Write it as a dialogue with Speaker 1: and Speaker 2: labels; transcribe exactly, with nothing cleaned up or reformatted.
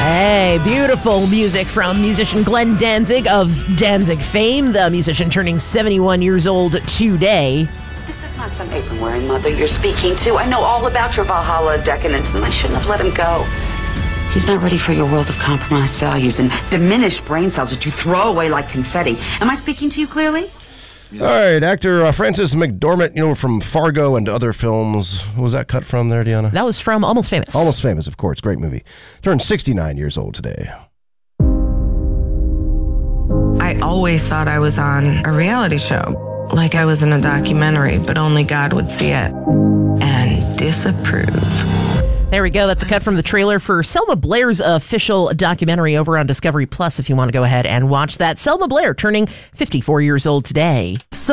Speaker 1: Hey, beautiful music from musician Glenn Danzig of Danzig fame, the musician turning seventy-one years old today.
Speaker 2: This is not some apron-wearing mother you're speaking to. I know all about your Valhalla decadence, and I shouldn't have let him go. He's not ready for your world of compromised values and diminished brain cells that you throw away like confetti. Am I speaking to you clearly?
Speaker 3: All right, actor uh, Frances McDormand, you know, from Fargo and other films. What was that cut from there, Deanna?
Speaker 1: That was from Almost Famous.
Speaker 3: Almost Famous, of course. Great movie. Turned sixty-nine years old today.
Speaker 4: I always thought I was on a reality show, like I was in a documentary, but only God would see it and disapprove.
Speaker 1: There we go. That's a cut from the trailer for Selma Blair's official documentary over on Discovery Plus if you want to go ahead and watch that. Selma Blair turning fifty-four years old today. So